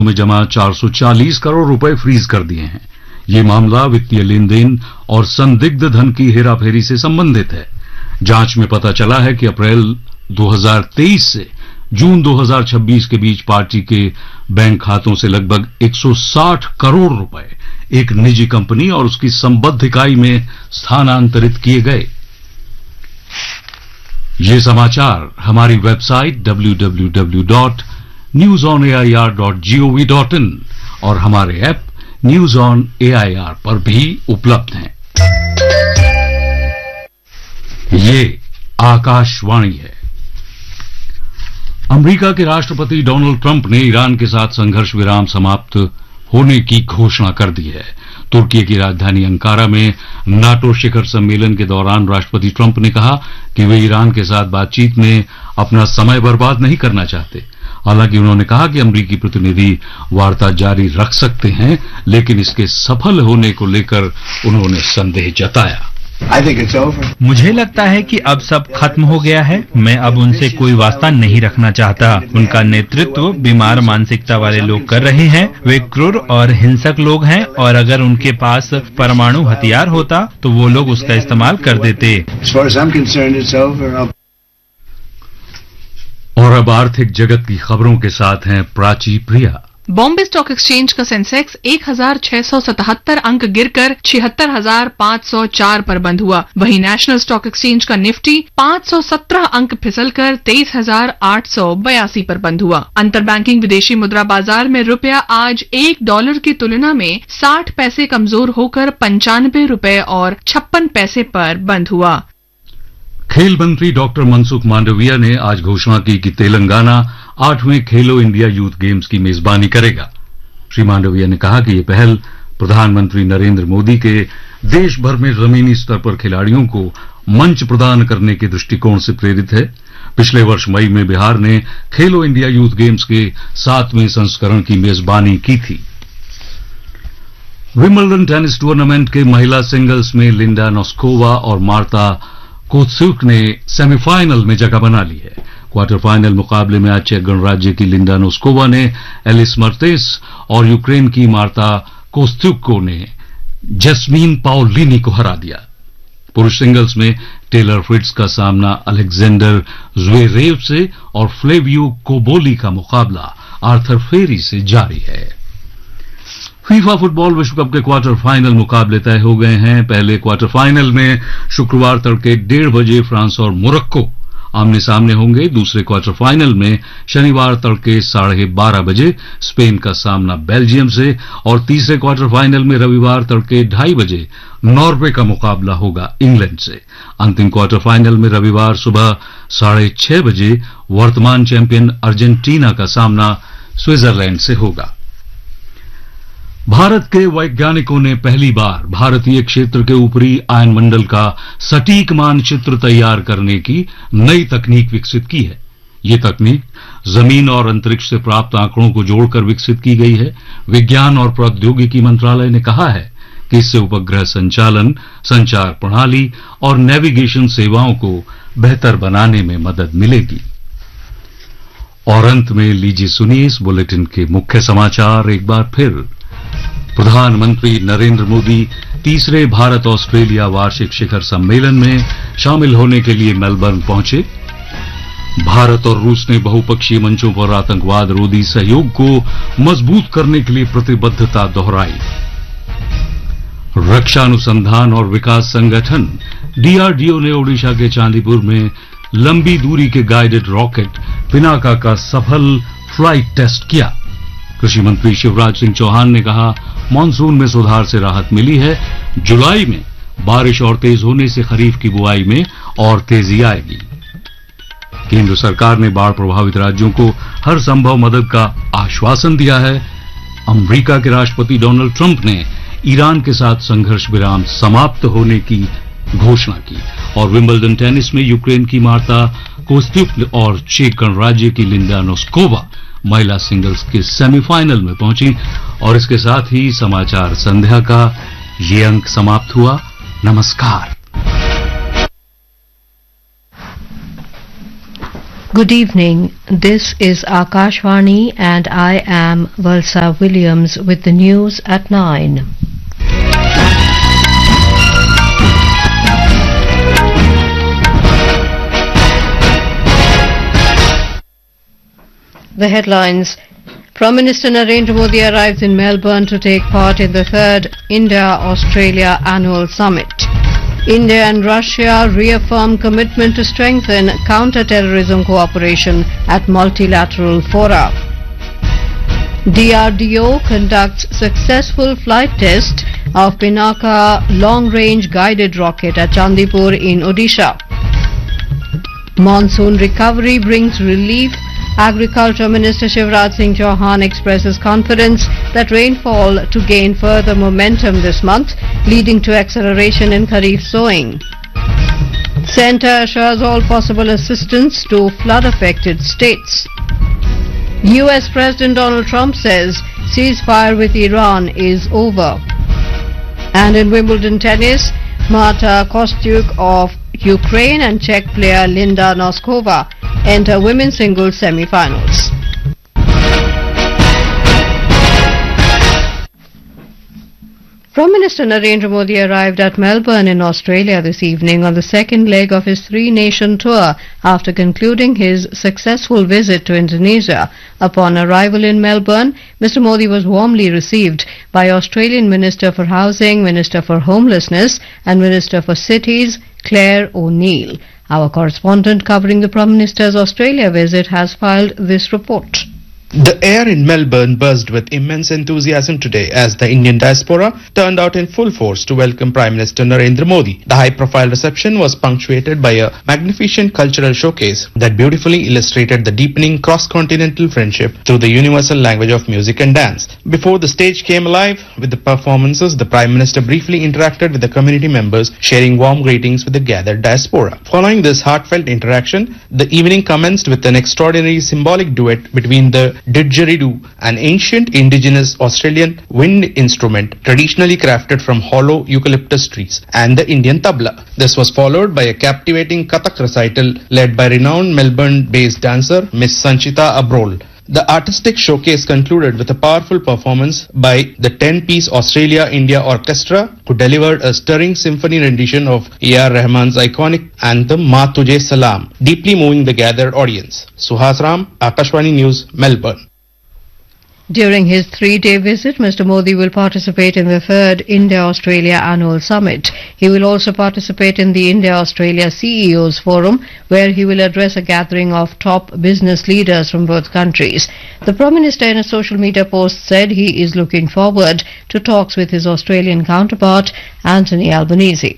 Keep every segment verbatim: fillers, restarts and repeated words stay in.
में जमा चार सौ चालीस करोड़ रुपए फ्रीज कर दिए हैं। ये मामला वित्तीय लेन देन और संदिग्ध धन की हेराफेरी से संबंधित है। जांच में पता चला है कि अप्रैल दो हज़ार तेईस से जून दो हज़ार छब्बीस के बीच पार्टी के बैंक खातों से लगभग एक सौ साठ करोड़ रुपए एक निजी कंपनी और उसकी संबद्ध इकाई में स्थानांतरित किए गए। ये समाचार हमारी website W W W dot news on A I R dot G O V dot in और हमारे app news on A I R पर भी उपलब्ध हैं। ये आकाशवाणी है। अमेरिका के राष्ट्रपति डोनाल्ड ट्रंप ने ईरान के साथ संघर्ष विराम समाप्त होने की घोषणा कर दी है। तुर्की की राजधानी अंकारा में नाटो शिखर सम्मेलन के दौरान राष्ट्रपति ट्रंप ने कहा कि वे ईरान के साथ बातचीत में अपना समय बर्बाद नहीं करना चाहते। हालांकि उन्होंने कहा कि अमेरिकी प्रतिनिधि वार्ता जारी रख सकते हैं, लेकिन इसके सफल होने को लेकर उन्होंने संदेह जताया। I think it's over. मुझे लगता है कि अब सब खत्म हो गया है। मैं अब उनसे कोई वास्ता नहीं रखना चाहता। उनका नेतृत्व बीमार मानसिकता वाले लोग कर रहे हैं। वे क्रूर और हिंसक लोग हैं और अगर उनके पास परमाणु हथियार होता तो वो लोग उसका इस्तेमाल कर देते। As far as I'm concerned, it's over. और अब आर्थिक जगत की खबरों के साथ हैं प्राची प्रिया। बॉम्बे स्टॉक एक्सचेंज का सेंसेक्स एक हजार छह सौ सतहत्तर अंक गिरकर छिहत्तर हजार पाँच सौ चार पर बंद हुआ। वहीं नेशनल स्टॉक एक्सचेंज का निफ्टी पाँच सौ सत्रह अंक फिसलकर तेईस हजार आठ सौ बयासी पर बंद हुआ। अंतर बैंकिंग विदेशी मुद्रा बाजार में रुपया आज एक डॉलर की तुलना में साठ पैसे कमजोर होकर पंचानवे रुपए और छप्पन पैसे पर बंद हुआ। खेल मंत्री डॉक्टर मनसुख मांडविया ने आज घोषणा की कि तेलंगाना आठवें खेलो इंडिया यूथ गेम्स की मेजबानी करेगा। श्री मांडविया ने कहा कि ये पहल प्रधानमंत्री नरेंद्र मोदी के देश भर में जमीनी स्तर पर खिलाड़ियों को मंच प्रदान करने के दृष्टिकोण से प्रेरित है। पिछले वर्ष मई में बिहार ने खेलो इंडिया यूथ गेम्स के सातवें संस्करण की मेजबानी की थी। विंबलडन टेनिस टूर्नामेंट के महिला सिंगल्स में लिंडा नोस्कोवा और मार्ता कोत्सुक ने सेमीफाइनल में जगह बना ली है। क्वार्टर फाइनल मुकाबले में आज चेक गणराज्य की लिंडा नोस्कोवा ने एलिस मर्तेस और यूक्रेन की मार्ता कोत्सुक ने जैस्मीन पाओलिनी को हरा दिया। पुरुष सिंगल्स में टेलर फ्रिट्ज का सामना अलेक्जेंडर ज़्वेरेव से और फ्लेवियो कोबोली का मुकाबला आर्थर फेरी से जारी है। फीफा फुटबॉल विश्व कप के क्वार्टर फाइनल मुकाबले तय हो गए हैं। पहले क्वार्टर फाइनल में शुक्रवार तड़के डेढ़ बजे फ्रांस और मोरक्को आमने सामने होंगे। दूसरे क्वार्टर फाइनल में शनिवार तड़के साढ़े बारह बजे स्पेन का सामना बेल्जियम से और तीसरे क्वार्टर फाइनल में रविवार तड़के ढाई बजे नॉर्वे का मुकाबला होगा इंग्लैंड से। अंतिम क्वार्टर फाइनल में रविवार सुबह साढ़े छह बजे वर्तमान चैंपियन अर्जेंटीना का सामना स्विट्जरलैंड से होगा। भारत के वैज्ञानिकों ने पहली बार भारतीय क्षेत्र के ऊपरी आयनमंडल का सटीक मानचित्र तैयार करने की नई तकनीक विकसित की है। ये तकनीक जमीन और अंतरिक्ष से प्राप्त आंकड़ों को जोड़कर विकसित की गई है। विज्ञान और प्रौद्योगिकी मंत्रालय ने कहा है कि इससे उपग्रह संचालन, संचार प्रणाली और नेविगेशन सेवाओं को बेहतर बनाने में मदद मिलेगी। और अंत में लीजिए सुनिए इस बुलेटिन के मुख्य समाचार एक बार फिर। प्रधानमंत्री नरेंद्र मोदी तीसरे भारत ऑस्ट्रेलिया वार्षिक शिखर सम्मेलन में शामिल होने के लिए मेलबर्न पहुंचे। भारत और रूस ने बहुपक्षीय मंचों पर आतंकवाद रोधी सहयोग को मजबूत करने के लिए प्रतिबद्धता दोहराई। रक्षा अनुसंधान और विकास संगठन डी आर डी ओ ने ओडिशा के चांदीपुर में लंबी दूरी के गाइडेड रॉकेट पिनाका का सफल फ्लाइट टेस्ट किया। कृषि मंत्री शिवराज सिंह चौहान ने कहा, मानसून में सुधार से राहत मिली है। जुलाई में बारिश और तेज होने से खरीफ की बुआई में और तेजी आएगी। केंद्र सरकार ने बाढ़ प्रभावित राज्यों को हर संभव मदद का आश्वासन दिया है। अमेरिका के राष्ट्रपति डोनाल्ड ट्रंप ने ईरान के साथ संघर्ष विराम समाप्त होने की घोषणा की। और विंबलडन टेनिस में यूक्रेन की मार्ता कोस्त्युक और चेक गणराज्य की लिंडा नोस्कोवा महिला सिंगल्स के सेमीफाइनल में पहुंची। और इसके साथ ही समाचार संध्या का ये अंक समाप्त हुआ। नमस्कार। Good evening. This is Akashvani and I am Valsa Williams with the news at nine. The headlines. Prime Minister Narendra Modi arrives in Melbourne to take part in the third India-Australia Annual Summit. India and Russia reaffirm commitment to strengthen counter-terrorism cooperation at multilateral fora. D R D O conducts successful flight test of Pinaka long-range guided rocket at Chandipur in Odisha. Monsoon recovery brings relief. Agriculture Minister Shivraj Singh Chauhan expresses confidence that rainfall to gain further momentum this month, leading to acceleration in Kharif sowing. Centre assures all possible assistance to flood-affected states. U S President Donald Trump says ceasefire with Iran is over. And in Wimbledon tennis, Marta Kostyuk of Ukraine and Czech player Linda Noskova enter women's singles semi-finals. Prime Minister Narendra Modi arrived at Melbourne in Australia this evening on the second leg of his three-nation tour after concluding his successful visit to Indonesia. Upon arrival in Melbourne, Mister Modi was warmly received by Australian Minister for Housing, Minister for Homelessness and Minister for Cities, Claire O'Neill. Our correspondent covering the Prime Minister's Australia visit has filed this report. The air in Melbourne buzzed with immense enthusiasm today as the Indian diaspora turned out in full force to welcome Prime Minister Narendra Modi. The high-profile reception was punctuated by a magnificent cultural showcase that beautifully illustrated the deepening cross-continental friendship through the universal language of music and dance. Before the stage came alive with the performances, the Prime Minister briefly interacted with the community members, sharing warm greetings with the gathered diaspora. Following this heartfelt interaction, the evening commenced with an extraordinary symbolic duet between the didgeridoo, an ancient indigenous Australian wind instrument traditionally crafted from hollow eucalyptus trees, and the Indian tabla. This was followed by a captivating Kathak recital led by renowned Melbourne-based dancer Miss Sanchita Abrol. The artistic showcase concluded with a powerful performance by the ten-piece Australia-India Orchestra, who delivered a stirring symphony rendition of A R Rahman's iconic anthem Ma Tujhe Salam, deeply moving the gathered audience. Suhas Ram, Akashvani News, Melbourne. During his three-day visit, Mister Modi will participate in the third India-Australia Annual Summit. He will also participate in the India-Australia C E Os Forum, where he will address a gathering of top business leaders from both countries. The Prime Minister in a social media post said he is looking forward to talks with his Australian counterpart, Anthony Albanese.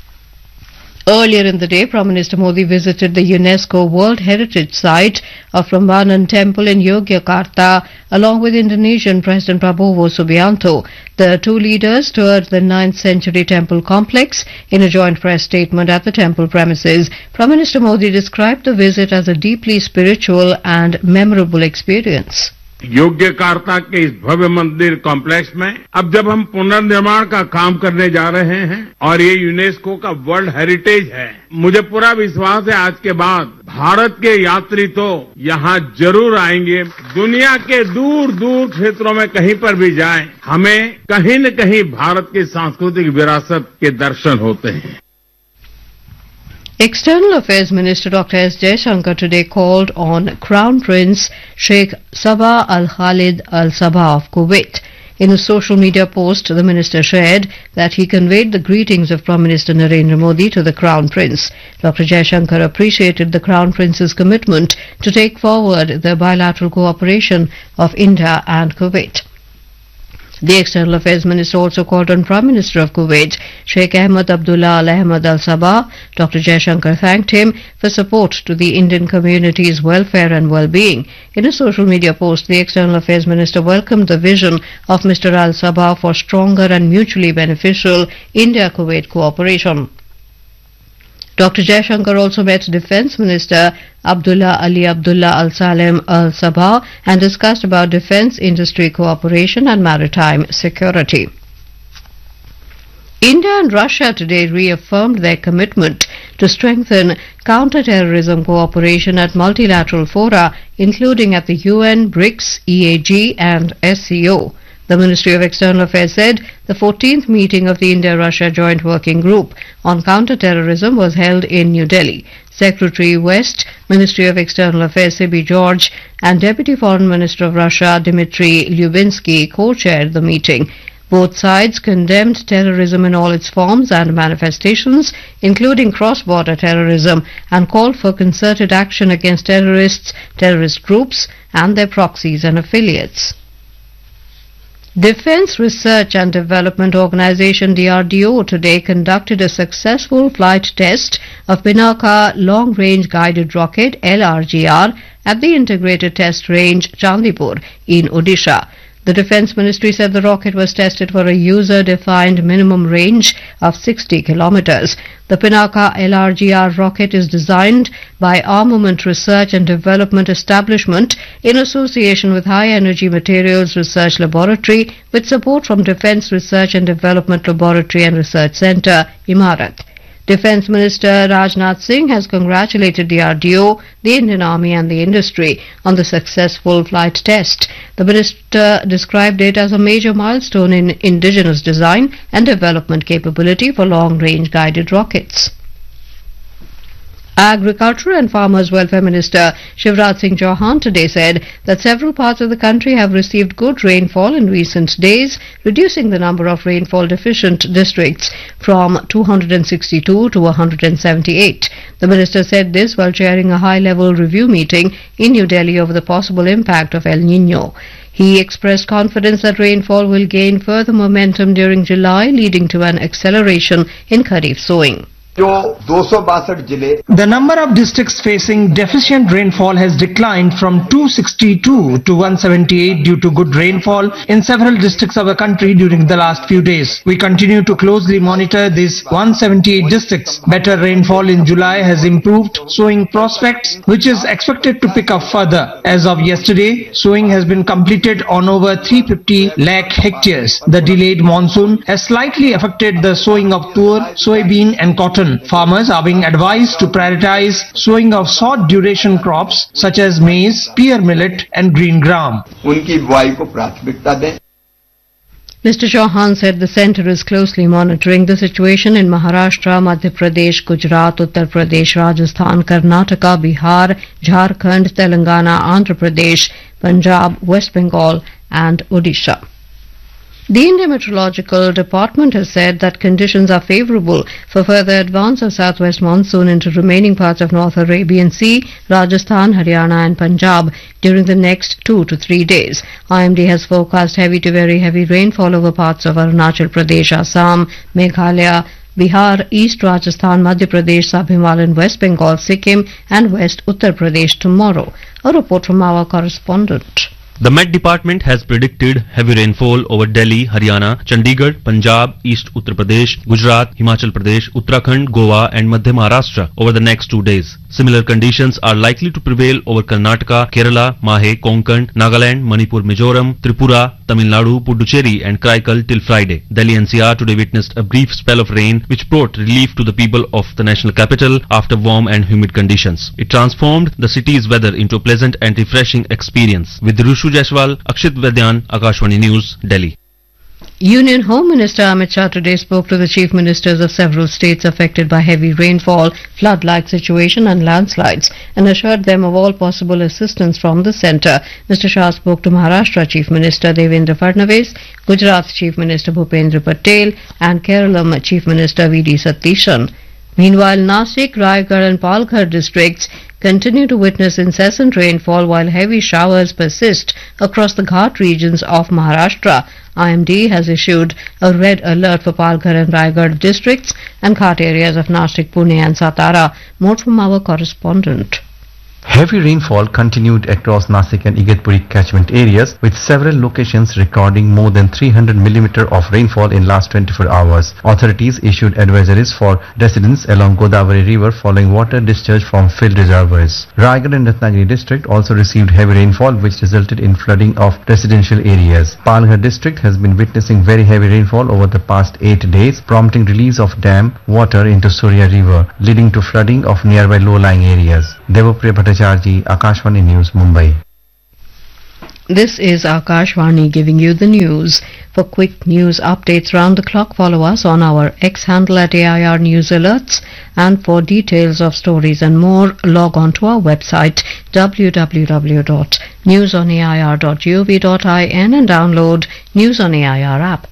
Earlier in the day, Prime Minister Modi visited the UNESCO World Heritage Site of Prambanan Temple in Yogyakarta along with Indonesian President Prabowo Subianto. The two leaders toured the ninth century temple complex. In a joint press statement at the temple premises, Prime Minister Modi described the visit as a deeply spiritual and memorable experience. Yogyakarta के इस भव्य मंदिर complex में अब जब हम पुनर्निर्माण का काम करने जा रहे हैं और ये यूनेस्को का वर्ल्ड हेरिटेज है, मुझे पूरा विश्वास है आज के बाद भारत के यात्री तो यहाँ जरूर आएंगे। दुनिया के दूर दूर क्षेत्रों में कहीं पर भी जाएं, हमें कहीं न कहीं भारत की सांस्कृतिक विरासत के दर्शन होते हैं। External Affairs Minister Doctor S. Jaishankar today called on Crown Prince Sheikh Sabah Al Khalid Al Sabah of Kuwait. In a social media post, the minister shared that he conveyed the greetings of Prime Minister Narendra Modi to the Crown Prince. Doctor Jaishankar appreciated the Crown Prince's commitment to take forward the bilateral cooperation of India and Kuwait. The External Affairs Minister also called on Prime Minister of Kuwait, Sheikh Ahmed Abdullah Al Ahmed Al Sabah. Doctor Jaishankar thanked him for support to the Indian community's welfare and well-being. In a social media post, the External Affairs Minister welcomed the vision of Mister Al Sabah for stronger and mutually beneficial India-Kuwait cooperation. Doctor Jaishankar also met Defence Minister Abdullah Ali Abdullah Al Salem Al Sabah and discussed about defence industry cooperation and maritime security. India and Russia today reaffirmed their commitment to strengthen counter-terrorism cooperation at multilateral fora, including at the U N, BRICS, E A G and S C O. The Ministry of External Affairs said the fourteenth meeting of the India-Russia Joint Working Group on Counter-Terrorism was held in New Delhi. Secretary West, Ministry of External Affairs C B George and Deputy Foreign Minister of Russia Dmitry Lyubinsky co-chaired the meeting. Both sides condemned terrorism in all its forms and manifestations, including cross-border terrorism, and called for concerted action against terrorists, terrorist groups and their proxies and affiliates. Defence Research and Development Organisation D R D O today conducted a successful flight test of Pinaka Long-Range Guided Rocket L R G R at the Integrated Test Range Chandipur in Odisha. The Defence Ministry said the rocket was tested for a user-defined minimum range of sixty kilometres. The Pinaka L R G R rocket is designed by Armament Research and Development Establishment in association with High Energy Materials Research Laboratory with support from Defence Research and Development Laboratory and Research Centre, Imarat. Defence Minister Rajnath Singh has congratulated D R D O, the Indian Army and the industry on the successful flight test. The minister described it as a major milestone in indigenous design and development capability for long-range guided rockets. Agriculture and Farmers Welfare Minister Shivraj Singh Chauhan today said that several parts of the country have received good rainfall in recent days, reducing the number of rainfall deficient districts from two hundred sixty-two to one hundred seventy-eight. The minister said this while chairing a high-level review meeting in New Delhi over the possible impact of El Niño. He expressed confidence that rainfall will gain further momentum during July, leading to an acceleration in Kharif sowing. The number of districts facing deficient rainfall has declined from two hundred sixty-two to one hundred seventy-eight due to good rainfall in several districts of the country during the last few days. We continue to closely monitor these one hundred seventy-eight districts. Better rainfall in July has improved sowing prospects, which is expected to pick up further. As of yesterday, sowing has been completed on over three hundred fifty lakh hectares. The delayed monsoon has slightly affected the sowing of tur, soybean and cotton. Farmers are being advised to prioritize sowing of short duration crops such as maize, pear millet and green gram. Mister Chauhan said the centre is closely monitoring the situation in Maharashtra, Madhya Pradesh, Gujarat, Uttar Pradesh, Rajasthan, Karnataka, Bihar, Jharkhand, Telangana, Andhra Pradesh, Punjab, West Bengal and Odisha. The Indian Meteorological Department has said that conditions are favourable for further advance of southwest monsoon into remaining parts of North Arabian Sea, Rajasthan, Haryana and Punjab during the next two to three days. I M D has forecast heavy to very heavy rainfall over parts of Arunachal Pradesh, Assam, Meghalaya, Bihar, East Rajasthan, Madhya Pradesh, Sub-Himalayan, West Bengal, Sikkim and West Uttar Pradesh tomorrow. A report from our correspondent. The Met Department has predicted heavy rainfall over Delhi, Haryana, Chandigarh, Punjab, East Uttar Pradesh, Gujarat, Himachal Pradesh, Uttarakhand, Goa and Madhya Maharashtra over the next two days. Similar conditions are likely to prevail over Karnataka, Kerala, Mahe, Konkan, Nagaland, Manipur, Mizoram, Tripura, Tamil Nadu, Puducherry and Kraikal till Friday. Delhi N C R today witnessed a brief spell of rain which brought relief to the people of the national capital after warm and humid conditions. It transformed the city's weather into a pleasant and refreshing experience. With Rushu Jaiswal, Akshit Vedyan, Akashvani News, Delhi. Union Home Minister Amit Shah today spoke to the chief ministers of several states affected by heavy rainfall, flood-like situation and landslides and assured them of all possible assistance from the centre. Mister Shah spoke to Maharashtra Chief Minister Devendra Fadnavis, Gujarat's Chief Minister Bhupendra Patel and Keralam Chief Minister V D Satishan. Meanwhile, Nasik, Raigad and Palghar districts continue to witness incessant rainfall while heavy showers persist across the Ghat regions of Maharashtra. I M D has issued a red alert for Palghar and Raigad districts and Ghat areas of Nashik, Pune and Satara. More from our correspondent. Heavy rainfall continued across Nasik and Igatpuri catchment areas, with several locations recording more than three hundred millimeters of rainfall in last twenty-four hours. Authorities issued advisories for residents along Godavari River following water discharge from filled reservoirs. Raigad and Ratnagiri district also received heavy rainfall, which resulted in flooding of residential areas. Palghar district has been witnessing very heavy rainfall over the past eight days, prompting release of dam water into Surya River, leading to flooding of nearby low-lying areas. Devapriya Bhattacharjee, Akashvani News, Mumbai. This is Akashvani giving you the news. For quick news updates round the clock, follow us on our X handle at A I R News Alerts, and for details of stories and more, log on to our website w w w dot news on a i r dot gov dot in and download News on A I R app.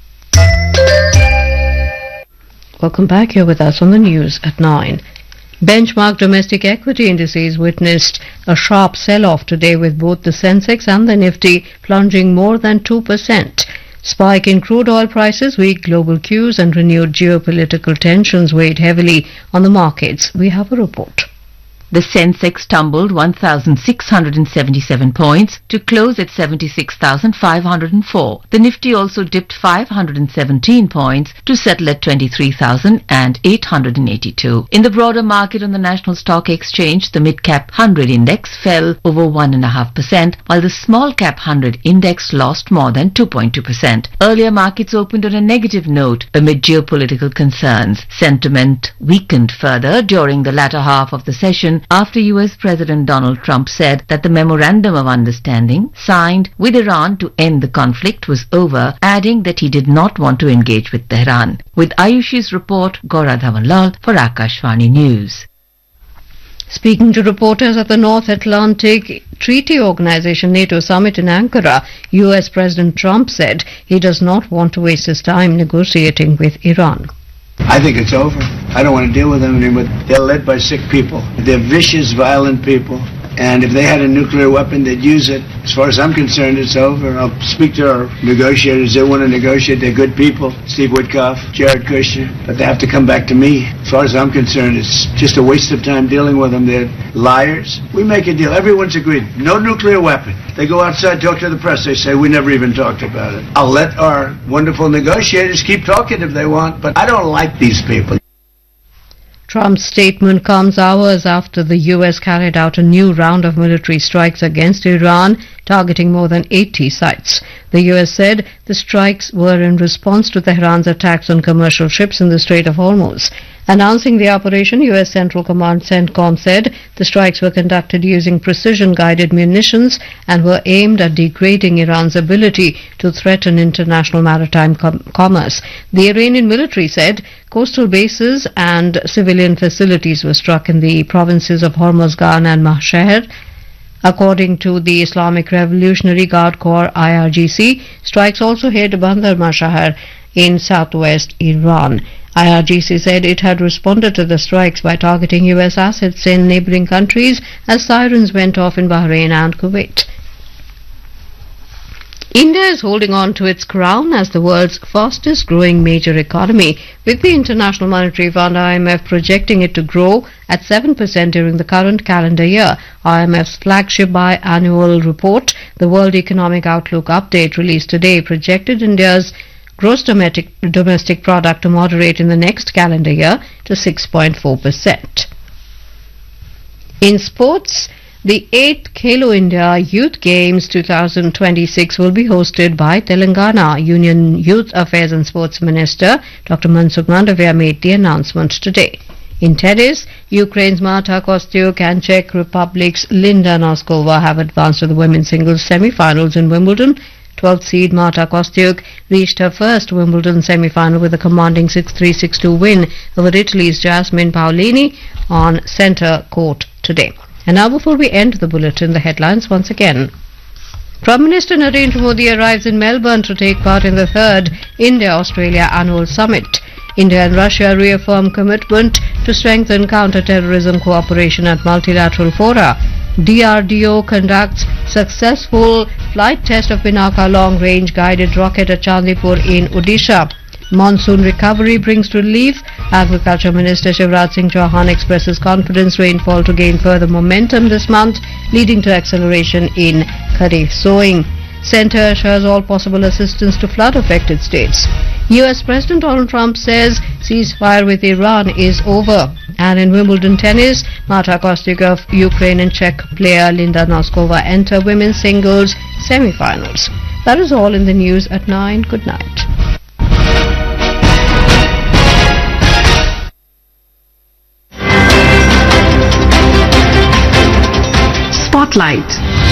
Welcome back. Here with us on the news at nine. Benchmark domestic equity indices witnessed a sharp sell-off today, with both the Sensex and the Nifty plunging more than two percent. Spike in crude oil prices, weak global cues and renewed geopolitical tensions weighed heavily on the markets. We have a report. The Sensex tumbled one thousand six hundred seventy-seven points to close at seventy-six thousand five hundred four. The Nifty also dipped five hundred seventeen points to settle at twenty-three thousand eight hundred eighty-two. In the broader market on the National Stock Exchange, the Mid-Cap one hundred index fell over one point five percent, while the Small-Cap one hundred index lost more than two point two percent. Earlier markets opened on a negative note amid geopolitical concerns. Sentiment weakened further during the latter half of the session after U S President Donald Trump said that the Memorandum of Understanding signed with Iran to end the conflict was over, adding that he did not want to engage with Tehran. With Ayushi's report, Gaura Dhawanlal for Akashvani News. Speaking to reporters at the North Atlantic Treaty Organization NATO summit in Ankara, U S President Trump said he does not want to waste his time negotiating with Iran. I think it's over. I don't want to deal with them anymore. They're led by sick people. They're vicious, violent people. And if they had a nuclear weapon, they'd use it. As far as I'm concerned, it's over. I'll speak to our negotiators. They want to negotiate. They're good people. Steve Witkoff, Jared Kushner. But they have to come back to me. As far as I'm concerned, it's just a waste of time dealing with them. They're liars. We make a deal. Everyone's agreed. No nuclear weapon. They go outside, talk to the press. They say, we never even talked about it. I'll let our wonderful negotiators keep talking if they want, but I don't like these people. Trump's statement comes hours after the U S carried out a new round of military strikes against Iran, targeting more than eighty sites. The U S said the strikes were in response to Tehran's attacks on commercial ships in the Strait of Hormuz. Announcing the operation, U S Central Command CENTCOM said the strikes were conducted using precision-guided munitions and were aimed at degrading Iran's ability to threaten international maritime com- commerce. The Iranian military said coastal bases and civilian facilities were struck in the provinces of Hormozgan and Mahshehr. According to the Islamic Revolutionary Guard Corps I R G C, strikes also hit Bandar Mashahar in southwest Iran. I R G C said it had responded to the strikes by targeting U S assets in neighboring countries as sirens went off in Bahrain and Kuwait. India is holding on to its crown as the world's fastest growing major economy, with the International Monetary Fund I M F projecting it to grow at seven percent during the current calendar year. I M F's flagship biannual report, the World Economic Outlook Update, released today, projected India's gross domestic, domestic product to moderate in the next calendar year to six point four percent. In sports, the eighth Khelo India Youth Games twenty twenty-six will be hosted by Telangana. Union Youth Affairs and Sports Minister Doctor Mansukh Mandavia made the announcement today. In tennis, Ukraine's Marta Kostyuk and Czech Republic's Linda Noskova have advanced to the women's singles semi-finals in Wimbledon. twelfth seed Marta Kostyuk reached her first Wimbledon semi-final with a commanding six three six two win over Italy's Jasmine Paolini on centre court today. And now, before we end the bulletin, the headlines once again. Prime Minister Narendra Modi arrives in Melbourne to take part in the third India-Australia Annual Summit. India and Russia reaffirm commitment to strengthen counter-terrorism cooperation at multilateral fora. D R D O conducts successful flight test of Pinaka long-range guided rocket at Chandipur in Odisha. Monsoon recovery brings relief Agriculture Minister Shivraj Singh Chauhan expresses confidence rainfall to gain further momentum this month, leading to acceleration in Kharif sowing. Centre assures all possible assistance to flood-affected states. U S President Donald Trump says ceasefire with Iran is over. And in Wimbledon tennis, Marta Kostyuk of Ukraine and Czech player Linda Noskova enter women's singles semi-finals. That is all in the news at nine. Good night. Spotlight.